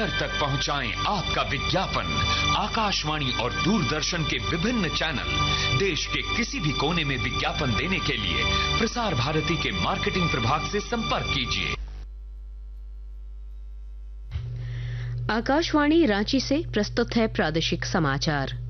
घर तक पहुंचाएं आपका विज्ञापन। आकाशवाणी और दूरदर्शन के विभिन्न चैनल देश के किसी भी कोने में विज्ञापन देने के लिए प्रसार भारती के मार्केटिंग प्रभाग से संपर्क कीजिए। आकाशवाणी रांची से प्रस्तुत है प्रादेशिक समाचार।